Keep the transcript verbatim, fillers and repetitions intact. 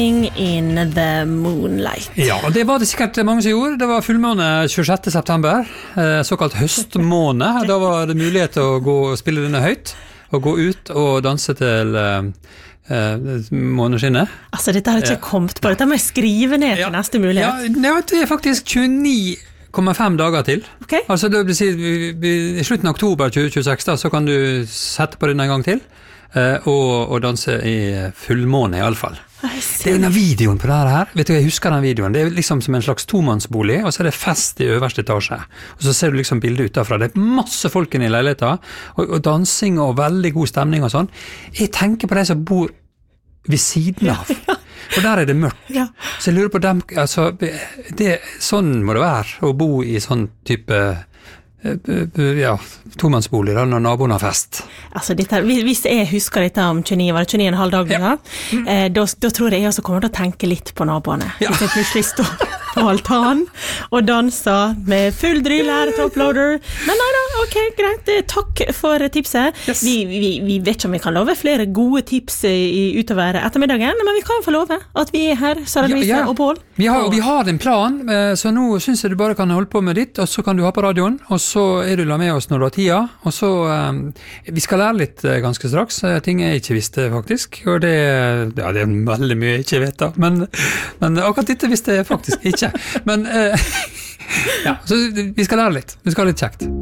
In the moonlight. Ja, og det var det sikkert mange som gjorde. Det var fullmåne tjuesjette september, såkalt høstmåne. Da var det mulighet til å gå og spille denne høyt, og gå ut og danse til uh, uh, måneskinnet. Altså, dette har jeg ikke kommet på. Dette må jeg skrive ned til ja. Neste mulighet. Ja, det er faktisk tjueni komma fem dager til. Okay. Altså, det vil si, i slutten av oktober tjue tjueseks da, så kan du sette på den en gang til, uh, og, og danse i fullmåne i alle fall. Det er denne videoen på det her. Vet du, jeg husker den videoen. Det er liksom som en slags tomannsbolig, og så er det fest i øverste etasje. Og så ser du liksom bildet utenfra. Det er masse folk inne i leiligheten, og, og dansing og veldig god stemning og sånn. Jeg tenker på de som bor ved siden av. For der er det mørkt. Ja. Så jeg lurer på dem, altså, det, sånn må det være å bo i sånn type ja, tomannsbolig da, når naboen har fest. Altså, dette, hvis jeg husker dette om tjueni, var det tjueni og en halv dag, ja. mm. eh, da, da tror jeg også kommer til å tenke litt på naboene. Ja. Hvis jeg plutselig står på altan og danser med full drill her til Uploader. Men nei da, ok, greit. Takk for tipset. Yes. Vi, vi, vi vet ikke om vi kan love flere gode tips i, utover ettermiddagen, men vi kan få love at vi er her, Sara Louise ja, ja. og Pål. Vi har, vi har en plan, så nå synes jeg du bare kan holde på med ditt, og så kan du ha på radioen, og så er du la med oss når du har tida, og så um, vi skal lære litt uh, ganske straks, ting jeg ikke visste faktisk, og det, ja, det er veldig mye jeg ikke vet da, men, men akkurat dette visste jeg faktisk ikke, men uh, ja, så vi skal lære litt, vi skal ha litt kjekt.